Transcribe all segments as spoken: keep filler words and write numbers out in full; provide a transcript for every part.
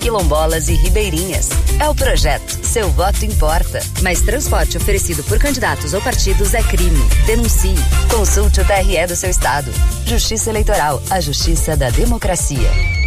quilombolas e ribeirinhas. É o projeto Seu Voto Importa. Mas transporte oferecido por candidatos ou partidos é crime. Denuncie. Consulte o T R E do seu estado. Justiça Eleitoral, a justiça da democracia.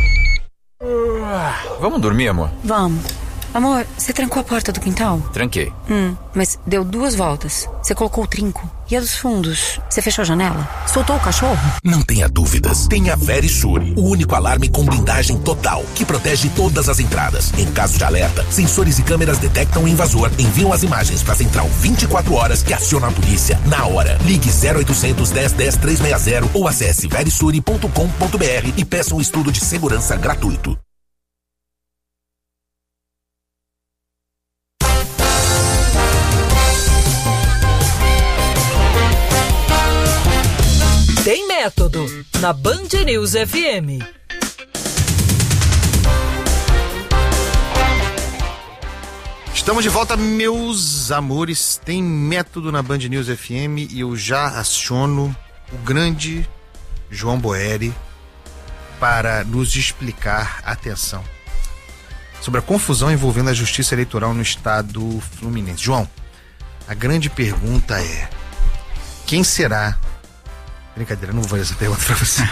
Uh, vamos dormir, amor? Vamos. Amor, você trancou a porta do quintal? Tranquei. Hum, mas deu duas voltas. Você colocou o trinco. E a dos fundos? Você fechou a janela? Soltou o cachorro? Não tenha dúvidas. Tenha Verisure, o único alarme com blindagem total, que protege todas as entradas. Em caso de alerta, sensores e câmeras detectam o invasor, enviam as imagens para a central vinte e quatro horas que aciona a polícia na hora. Ligue zero oitocentos, dez, dez, trezentos e sessenta ou acesse verisure ponto com ponto b r e peça um estudo de segurança gratuito. Tem método, na Band News F M. Estamos de volta, meus amores. Tem método na Band News F M e eu já aciono o grande João Boeri para nos explicar, atenção, sobre a confusão envolvendo a justiça eleitoral no estado fluminense. João, a grande pergunta é: quem será... Brincadeira, não vou fazer essa pergunta pra você.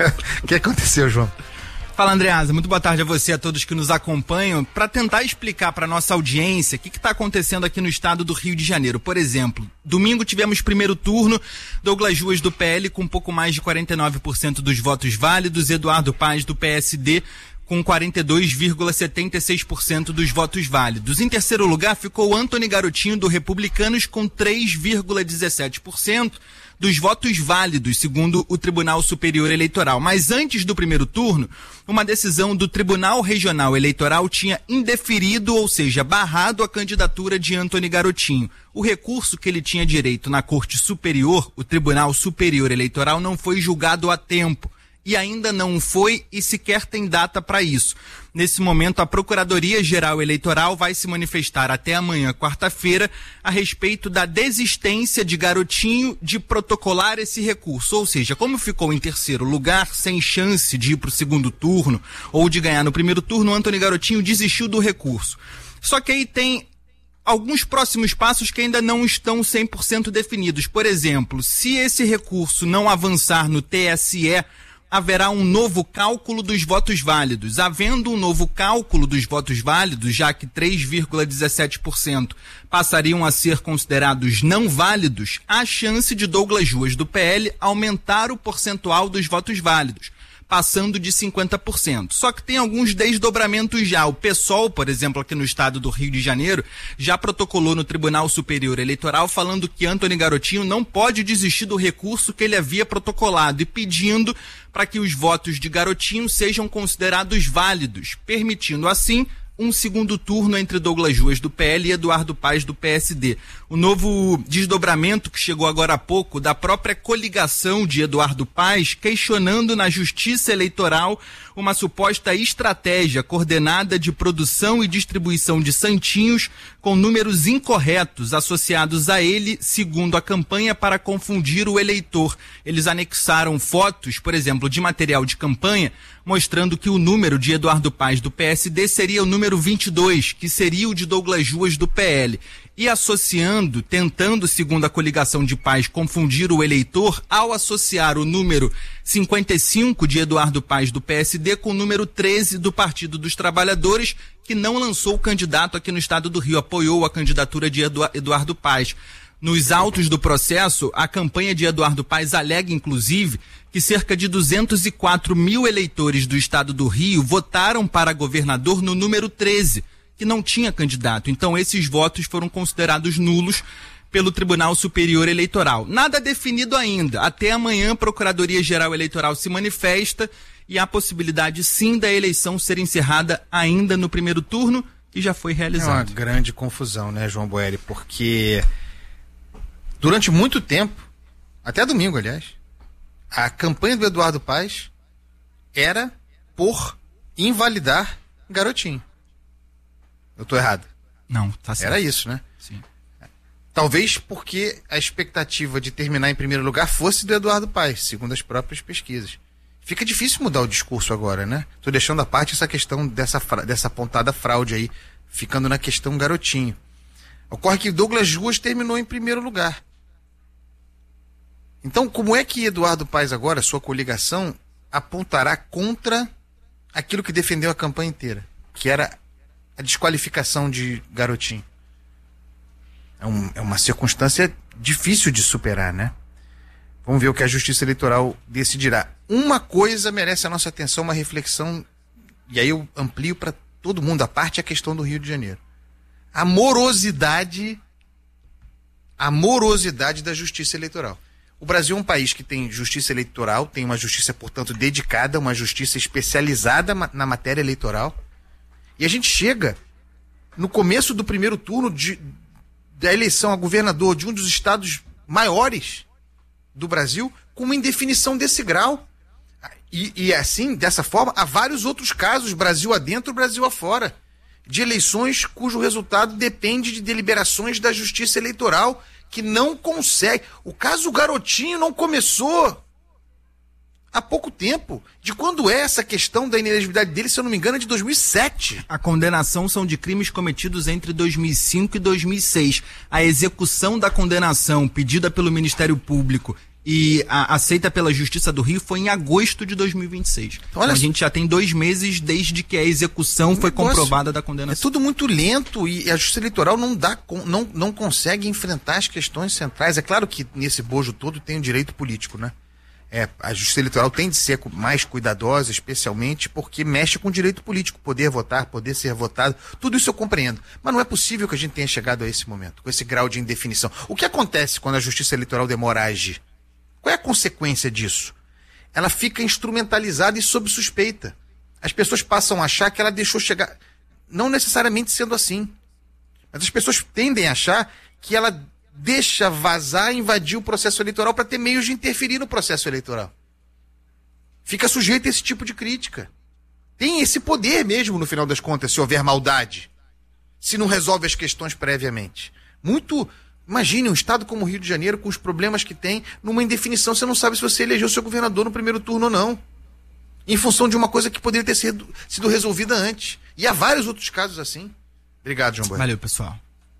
O que aconteceu, João? Fala, Andreasa, muito boa tarde a você e a todos que nos acompanham. Para tentar explicar para nossa audiência o que está acontecendo aqui no estado do Rio de Janeiro. Por exemplo, domingo tivemos primeiro turno, Douglas Ruas do P L com um pouco mais de quarenta e nove por cento dos votos válidos, Eduardo Paes do P S D com quarenta e dois vírgula setenta e seis por cento dos votos válidos. Em terceiro lugar ficou Antony Garotinho do Republicanos com três vírgula dezessete por cento dos votos válidos, segundo o Tribunal Superior Eleitoral. Mas antes do primeiro turno, uma decisão do Tribunal Regional Eleitoral tinha indeferido, ou seja, barrado a candidatura de Antony Garotinho. O recurso que ele tinha direito na Corte Superior, o Tribunal Superior Eleitoral, não foi julgado a tempo. E ainda não foi e sequer tem data para isso. Nesse momento, a Procuradoria-Geral Eleitoral vai se manifestar até amanhã, quarta-feira, a respeito da desistência de Garotinho de protocolar esse recurso. Ou seja, como ficou em terceiro lugar, sem chance de ir para o segundo turno ou de ganhar no primeiro turno, Antony Garotinho desistiu do recurso. Só que aí tem alguns próximos passos que ainda não estão cem por cento definidos. Por exemplo, se esse recurso não avançar no T S E, haverá um novo cálculo dos votos válidos. Havendo um novo cálculo dos votos válidos, já que três vírgula dezessete por cento passariam a ser considerados não válidos, há chance de Douglas Ruas do P L aumentar o percentual dos votos válidos, passando de cinquenta por cento. Só que tem alguns desdobramentos já. O PSOL, por exemplo, aqui no estado do Rio de Janeiro, já protocolou no Tribunal Superior Eleitoral falando que Antony Garotinho não pode desistir do recurso que ele havia protocolado e pedindo para que os votos de Garotinho sejam considerados válidos, permitindo assim um segundo turno entre Douglas Ruas do P L e Eduardo Paes do P S D. O novo desdobramento que chegou agora há pouco da própria coligação de Eduardo Paes, questionando na Justiça Eleitoral uma suposta estratégia coordenada de produção e distribuição de santinhos com números incorretos associados a ele, segundo a campanha, para confundir o eleitor. Eles anexaram fotos, por exemplo, de material de campanha, mostrando que o número de Eduardo Paes do P S D seria o número vinte e dois, que seria o de Douglas Ruas do P L. E associando, tentando, segundo a coligação de Paes, confundir o eleitor, ao associar o número cinquenta e cinco de Eduardo Paes do P S D com o número treze do Partido dos Trabalhadores, que não lançou o candidato aqui no estado do Rio, apoiou a candidatura de Eduardo Paes. Nos autos do processo, a campanha de Eduardo Paes alega, inclusive, que cerca de duzentos e quatro mil eleitores do estado do Rio votaram para governador no número treze, que não tinha candidato. Então, esses votos foram considerados nulos pelo Tribunal Superior Eleitoral. Nada definido ainda. Até amanhã, a Procuradoria-Geral Eleitoral se manifesta e há possibilidade, sim, da eleição ser encerrada ainda no primeiro turno, que já foi realizado. É uma grande confusão, né, João Boeri? Porque durante muito tempo, até domingo, aliás, a campanha do Eduardo Paes era por invalidar Garotinho. Eu tô errado? Não, tá certo. Era isso, né? Sim. Talvez porque a expectativa de terminar em primeiro lugar fosse do Eduardo Paes, segundo as próprias pesquisas. fica difícil mudar o discurso agora, né? Tô deixando à parte essa questão dessa, dessa apontada fraude aí, ficando na questão garotinho. Ocorre que Douglas Ruas terminou em primeiro lugar. Então, como é que Eduardo Paes agora, sua coligação, apontará contra aquilo que defendeu a campanha inteira, que era a desqualificação de garotinho? É, um, é uma circunstância difícil de superar, né? Vamos ver o que a Justiça Eleitoral decidirá. Uma coisa merece a nossa atenção, uma reflexão, e aí eu amplio para todo mundo, a parte é a questão do Rio de Janeiro. A morosidade, a morosidade da Justiça Eleitoral. O Brasil é um país que tem justiça eleitoral, tem uma justiça, portanto, dedicada, uma justiça especializada na matéria eleitoral. E a gente chega no começo do primeiro turno de, da eleição a governador de um dos estados maiores do Brasil com uma indefinição desse grau. E, e assim, dessa forma, há vários outros casos, Brasil adentro, Brasil afora, de eleições cujo resultado depende de deliberações da Justiça Eleitoral, que não consegue. O caso Garotinho não começou há pouco tempo. De quando é essa questão da inelegibilidade dele, se eu não me engano, é de dois mil e sete. A condenação são de crimes cometidos entre dois mil e cinco e dois mil e seis. A execução da condenação pedida pelo Ministério Público e a, aceita pela Justiça do Rio foi em agosto de dois mil e vinte e seis. Então, então a gente já tem dois meses desde que a execução foi negócio, comprovada da condenação. É tudo muito lento e a Justiça Eleitoral não, dá, não, não consegue enfrentar as questões centrais. É claro que nesse bojo todo tem o direito político, né? É, a Justiça Eleitoral tem de ser mais cuidadosa, especialmente porque mexe com o direito político, poder votar, poder ser votado, tudo isso eu compreendo. Mas não é possível que a gente tenha chegado a esse momento, com esse grau de indefinição. O que acontece quando a Justiça Eleitoral demora a agir? Qual é a consequência disso? Ela fica instrumentalizada e sob suspeita. As pessoas passam a achar que ela deixou chegar, não necessariamente sendo assim, mas as pessoas tendem a achar que ela deixa vazar, invadir o processo eleitoral para ter meios de interferir no processo eleitoral. Fica sujeito a esse tipo de crítica. Tem esse poder mesmo, no final das contas, se houver maldade, se não resolve as questões previamente. Muito... Imagine um estado como o Rio de Janeiro, com os problemas que tem, numa indefinição, você não sabe se você elegeu seu governador no primeiro turno ou não. Em função de uma coisa que poderia ter sido, sido resolvida antes. E há vários outros casos assim. Obrigado, João Boé. Valeu, pessoal.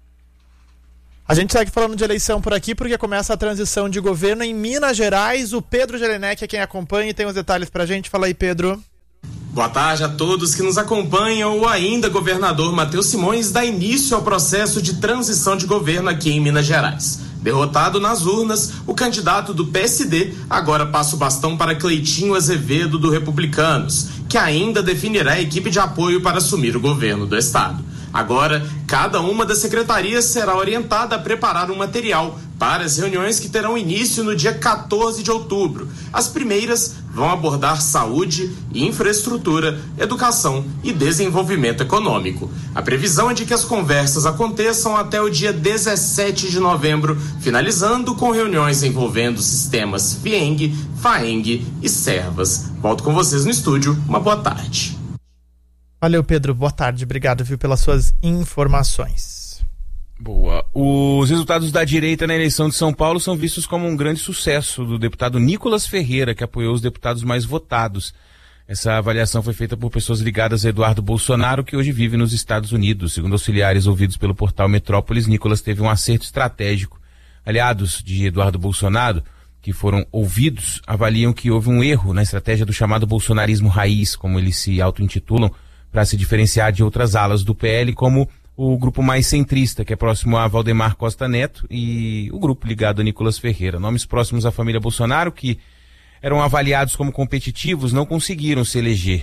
A gente segue falando de eleição por aqui, porque começa a transição de governo em Minas Gerais. O Pedro Jelinek é quem acompanha e tem os detalhes pra gente. Fala aí, Pedro. Boa tarde a todos que nos acompanham. O ainda governador Matheus Simões dá início ao processo de transição de governo aqui em Minas Gerais. Derrotado nas urnas, o candidato do P S D agora passa o bastão para Cleitinho Azevedo do Republicanos, que ainda definirá a equipe de apoio para assumir o governo do estado. Agora, cada uma das secretarias será orientada a preparar um material para as reuniões que terão início no dia quatorze de outubro. As primeiras vão abordar saúde, infraestrutura, educação e desenvolvimento econômico. A previsão é de que as conversas aconteçam até o dia dezessete de novembro, finalizando com reuniões envolvendo sistemas FIENG, FAENG e Servas. Volto com vocês no estúdio. Uma boa tarde. Valeu, Pedro. Boa tarde. Obrigado, viu, pelas suas informações. Boa. Os resultados da direita na eleição de São Paulo são vistos como um grande sucesso do deputado Nicolas Ferreira, que apoiou os deputados mais votados. Essa avaliação foi feita por pessoas ligadas a Eduardo Bolsonaro, que hoje vive nos Estados Unidos. Segundo auxiliares ouvidos pelo portal Metrópolis, Nicolas teve um acerto estratégico. Aliados de Eduardo Bolsonaro, que foram ouvidos, avaliam que houve um erro na estratégia do chamado bolsonarismo raiz, como eles se auto-intitulam, para se diferenciar de outras alas do P L, como o grupo mais centrista, que é próximo a Valdemar Costa Neto, e o grupo ligado a Nicolas Ferreira. Nomes próximos à família Bolsonaro, que eram avaliados como competitivos, não conseguiram se eleger.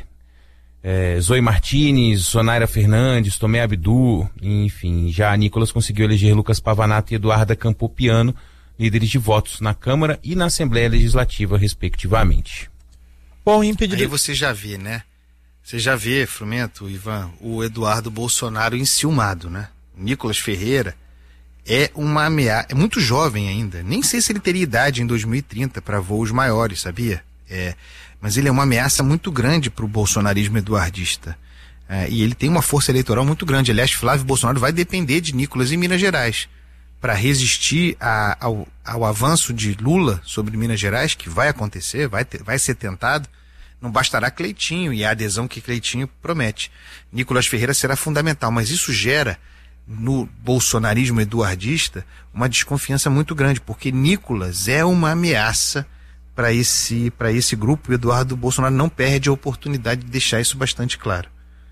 É, Zoe Martins, Sonaira Fernandes, Tomé Abdu, enfim, já Nicolas conseguiu eleger Lucas Pavanato e Eduarda Campopiano, líderes de votos na Câmara e na Assembleia Legislativa, respectivamente. Bom, impedido... Aí você já vê, né? Você já vê, Frumento, Ivan, o Eduardo Bolsonaro enciumado, né? O Nicolas Ferreira é uma ameaça, é muito jovem ainda, nem sei se ele teria idade em dois mil e trinta para voos maiores, sabia? É, mas ele é uma ameaça muito grande para o bolsonarismo eduardista. É, e ele tem uma força eleitoral muito grande. Aliás, Flávio Bolsonaro vai depender de Nicolas em Minas Gerais para resistir a, ao, ao avanço de Lula sobre Minas Gerais, que vai acontecer, vai, ter, vai ser tentado. Não bastará Cleitinho e a adesão que Cleitinho promete. Nicolas Ferreira será fundamental, mas isso gera no bolsonarismo eduardista uma desconfiança muito grande, porque Nicolas é uma ameaça para esse, para esse grupo. O Eduardo Bolsonaro não perde a oportunidade de deixar isso bastante claro.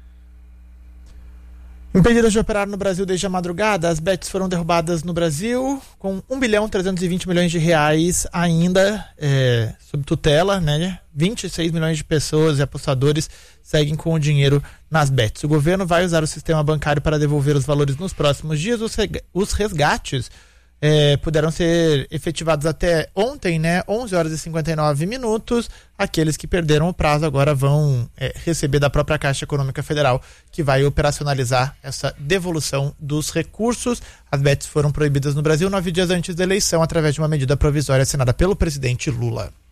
Impedidas de operar no Brasil desde a madrugada, as bets foram derrubadas no Brasil com um bilhão trezentos e vinte milhões de reais ainda é, sob tutela, né? vinte e seis milhões de pessoas e apostadores seguem com o dinheiro nas bets. O governo vai usar o sistema bancário para devolver os valores nos próximos dias. Os resgates é, puderam ser efetivados até ontem, né? onze horas e cinquenta e nove minutos. Aqueles que perderam o prazo agora vão é, receber da própria Caixa Econômica Federal, que vai operacionalizar essa devolução dos recursos. As bets foram proibidas no Brasil nove dias antes da eleição, através de uma medida provisória assinada pelo presidente Lula.